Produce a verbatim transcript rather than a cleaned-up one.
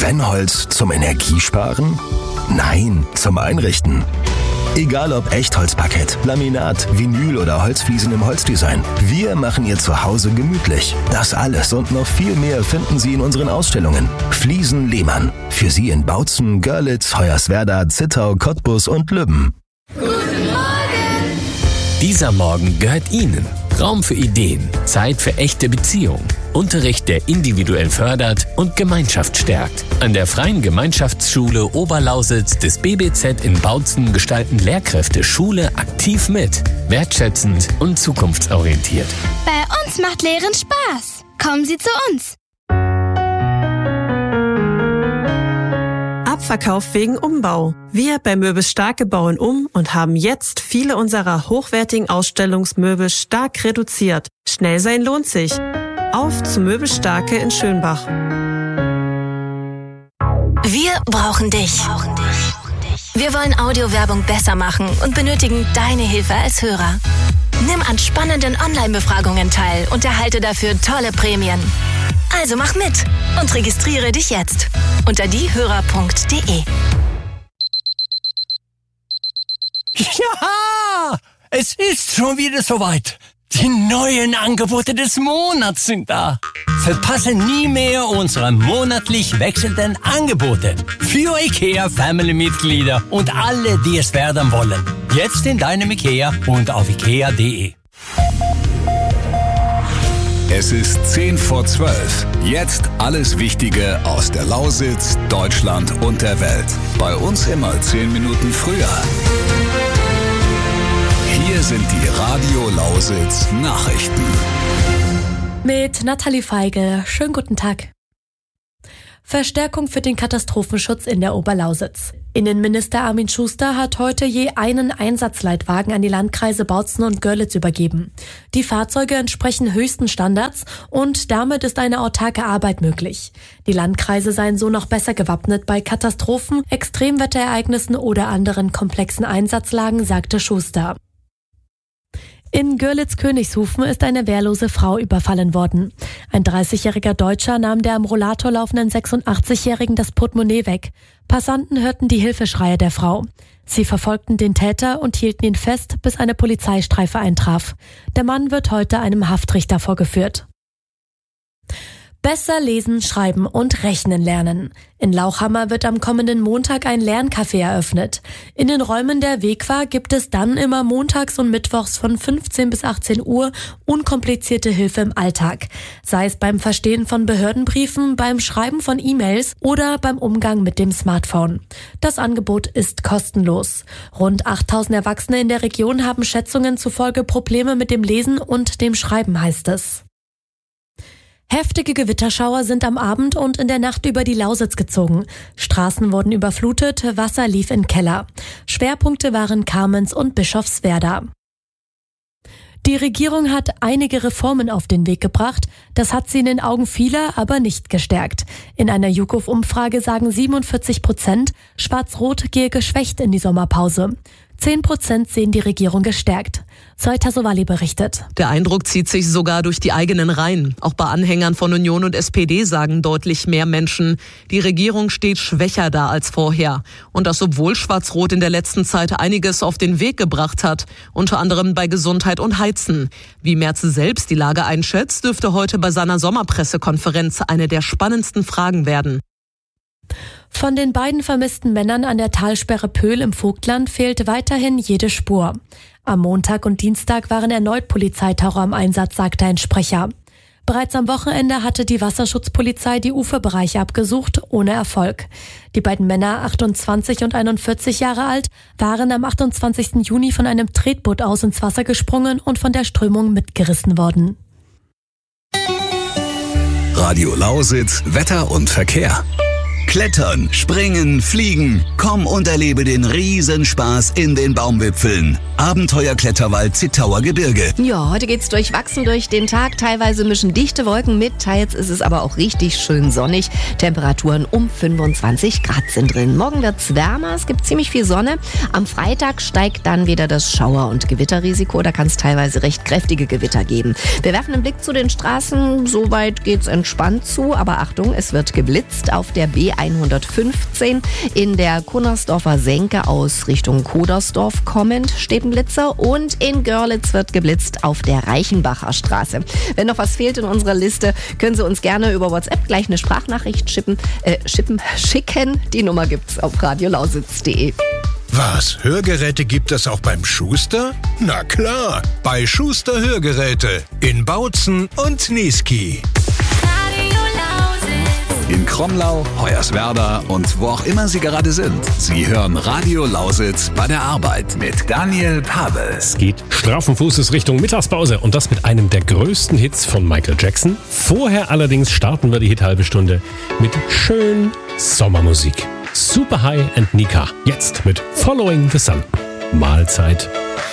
Brennholz zum Energiesparen? Nein, zum Einrichten. Egal ob Echtholzparkett, Laminat, Vinyl oder Holzfliesen im Holzdesign, wir machen Ihr Zuhause gemütlich. Das alles und noch viel mehr finden Sie in unseren Ausstellungen. Fliesen Lehmann. Für Sie in Bautzen, Görlitz, Hoyerswerda, Zittau, Cottbus und Lübben. Guten Morgen! Dieser Morgen gehört Ihnen. Raum für Ideen, Zeit für echte Beziehungen, Unterricht, der individuell fördert und Gemeinschaft stärkt. An der Freien Gemeinschaftsschule Oberlausitz des B B Z in Bautzen gestalten Lehrkräfte Schule aktiv mit, wertschätzend und zukunftsorientiert. Bei uns macht Lehren Spaß. Kommen Sie zu uns. Abverkauf wegen Umbau. Wir bei Möbel Starke bauen um und haben jetzt viele unserer hochwertigen Ausstellungsmöbel stark reduziert. Schnell sein lohnt sich. Auf zu Möbel Starke in Schönbach. Wir brauchen dich. Wir wollen Audiowerbung besser machen und benötigen deine Hilfe als Hörer. Nimm an spannenden Online-Befragungen teil und erhalte dafür tolle Prämien. Also mach mit und registriere dich jetzt unter diehörer punkt de. Ja, es ist schon wieder soweit. Die neuen Angebote des Monats sind da. Verpasse nie mehr unsere monatlich wechselnden Angebote für IKEA Family-Mitglieder und alle, die es werden wollen. Jetzt in deinem IKEA und auf ikea punkt de. Es ist zehn vor zwölf. Jetzt alles Wichtige aus der Lausitz, Deutschland und der Welt. Bei uns immer zehn Minuten früher. Hier sind die Radio Lausitz Nachrichten. Mit Nathalie Feigl. Schönen guten Tag. Verstärkung für den Katastrophenschutz in der Oberlausitz. Innenminister Armin Schuster hat heute je einen Einsatzleitwagen an die Landkreise Bautzen und Görlitz übergeben. Die Fahrzeuge entsprechen höchsten Standards und damit ist eine autarke Arbeit möglich. Die Landkreise seien so noch besser gewappnet bei Katastrophen, Extremwetterereignissen oder anderen komplexen Einsatzlagen, sagte Schuster. In Görlitz-Königshofen ist eine wehrlose Frau überfallen worden. Ein dreißigjähriger Deutscher nahm der am Rollator laufenden sechsundachtzigjährigen das Portemonnaie weg. Passanten hörten die Hilfeschreie der Frau. Sie verfolgten den Täter und hielten ihn fest, bis eine Polizeistreife eintraf. Der Mann wird heute einem Haftrichter vorgeführt. Besser lesen, schreiben und rechnen lernen. In Lauchhammer wird am kommenden Montag ein Lerncafé eröffnet. In den Räumen der WEGWA gibt es dann immer montags und mittwochs von fünfzehn bis achtzehn Uhr unkomplizierte Hilfe im Alltag. Sei es beim Verstehen von Behördenbriefen, beim Schreiben von E-Mails oder beim Umgang mit dem Smartphone. Das Angebot ist kostenlos. Rund achttausend Erwachsene in der Region haben Schätzungen zufolge Probleme mit dem Lesen und dem Schreiben, heißt es. Heftige Gewitterschauer sind am Abend und in der Nacht über die Lausitz gezogen. Straßen wurden überflutet, Wasser lief in Keller. Schwerpunkte waren Kamenz und Bischofswerda. Die Regierung hat einige Reformen auf den Weg gebracht. Das hat sie in den Augen vieler aber nicht gestärkt. In einer YouGov-Umfrage sagen siebenundvierzig Prozent, Schwarz-Rot gehe geschwächt in die Sommerpause. Zehn Prozent sehen die Regierung gestärkt. Zoe Sowali berichtet. Der Eindruck zieht sich sogar durch die eigenen Reihen. Auch bei Anhängern von Union und S P D sagen deutlich mehr Menschen, die Regierung steht schwächer da als vorher. Und das obwohl Schwarz-Rot in der letzten Zeit einiges auf den Weg gebracht hat. Unter anderem bei Gesundheit und Heizen. Wie Merz selbst die Lage einschätzt, dürfte heute bei seiner Sommerpressekonferenz eine der spannendsten Fragen werden. Von den beiden vermissten Männern an der Talsperre Pöhl im Vogtland fehlt weiterhin jede Spur. Am Montag und Dienstag waren erneut Polizeitaucher am Einsatz, sagte ein Sprecher. Bereits am Wochenende hatte die Wasserschutzpolizei die Uferbereiche abgesucht, ohne Erfolg. Die beiden Männer, achtundzwanzig und einundvierzig Jahre alt, waren am achtundzwanzigsten Juni von einem Tretboot aus ins Wasser gesprungen und von der Strömung mitgerissen worden. Radio Lausitz, Wetter und Verkehr. Klettern, springen, fliegen. Komm und erlebe den Riesenspaß in den Baumwipfeln. Abenteuerkletterwald Zittauer Gebirge. Ja, heute geht's durchwachsen durch den Tag. Teilweise mischen dichte Wolken mit, teils ist es aber auch richtig schön sonnig. Temperaturen um fünfundzwanzig Grad sind drin. Morgen wird's wärmer, es gibt ziemlich viel Sonne. Am Freitag steigt dann wieder das Schauer- und Gewitterrisiko. Da kann es teilweise recht kräftige Gewitter geben. Wir werfen einen Blick zu den Straßen. Soweit geht's entspannt zu. Aber Achtung, es wird geblitzt auf der B die hundertfünfzehn. In der Kunnersdorfer Senke aus Richtung Kodersdorf kommend steht ein Blitzer und in Görlitz wird geblitzt auf der Reichenbacher Straße. Wenn noch was fehlt in unserer Liste, können Sie uns gerne über WhatsApp gleich eine Sprachnachricht schippen, äh, schippen, schicken. Die Nummer gibt's auf radiolausitz punkt de. Was, Hörgeräte gibt es auch beim Schuster? Na klar, bei Schuster Hörgeräte in Bautzen und Niesky. In Kromlau, Hoyerswerda und wo auch immer Sie gerade sind. Sie hören Radio Lausitz bei der Arbeit mit Daniel Pavel. Es geht straffen Fußes Richtung Mittagspause und das mit einem der größten Hits von Michael Jackson. Vorher allerdings starten wir die Hit-Halbe Stunde mit schön Sommermusik. Super High and Nika. Jetzt mit Following the Sun. Mahlzeit.